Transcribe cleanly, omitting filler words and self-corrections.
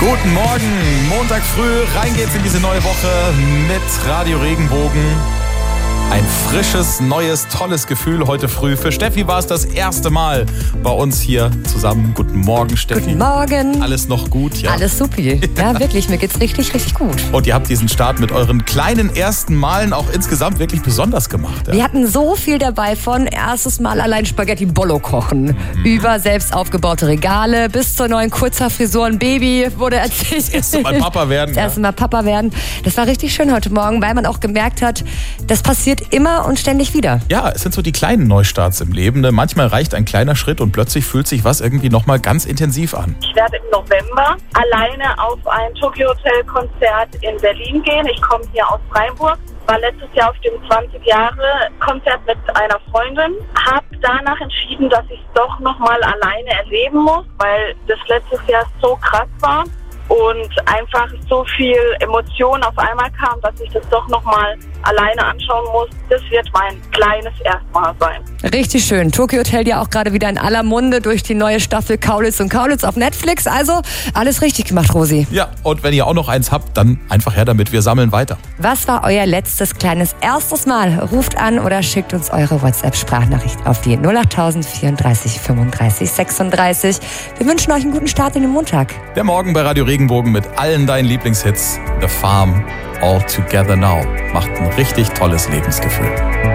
Guten Morgen, Montag früh, rein geht's in diese neue Woche mit Radio Regenbogen. Ein frisches, neues, tolles Gefühl heute früh. Für Steffi war es das erste Mal bei uns hier zusammen. Guten Morgen, Steffi. Guten Morgen. Alles noch gut? Ja? Alles supi. Ja, wirklich, mir geht's richtig, richtig gut. Und ihr habt diesen Start mit euren kleinen ersten Malen auch insgesamt wirklich besonders gemacht. Ja? Wir hatten so viel dabei, von erstes Mal allein Spaghetti Bollo kochen, über selbst aufgebaute Regale, bis zur neuen Kurzhaarfrisur. Ein Baby wurde erzählt. Das erste Mal Papa werden. Das erste Mal Papa werden. Das war richtig schön heute Morgen, weil man auch gemerkt hat, das passiert immer und ständig wieder. Ja, es sind so die kleinen Neustarts im Leben. Ne? Manchmal reicht ein kleiner Schritt und plötzlich fühlt sich was irgendwie nochmal ganz intensiv an. Ich werde im November alleine auf ein Tokyo Hotel Konzert in Berlin gehen. Ich komme hier aus Freiburg. War letztes Jahr auf dem 20-Jahre-Konzert mit einer Freundin. Habe danach entschieden, dass ich es doch nochmal alleine erleben muss, weil das letztes Jahr so krass war. Und einfach so viel Emotion auf einmal kam, dass ich das doch nochmal alleine anschauen muss. Das wird mein kleines Erstmal sein. Richtig schön. Tokyo Hotel ja auch gerade wieder in aller Munde durch die neue Staffel Kaulitz und Kaulitz auf Netflix. Also alles richtig gemacht, Rosi. Ja, und wenn ihr auch noch eins habt, dann einfach her damit. Wir sammeln weiter. Was war euer letztes kleines erstes Mal? Ruft an oder schickt uns eure WhatsApp-Sprachnachricht auf die 08000 34 35 36. Wir wünschen euch einen guten Start in den Montag. Der Morgen bei Radio Regenbogen mit allen deinen Lieblingshits. The Farm, All Together Now. Macht ein richtig tolles Lebensgefühl.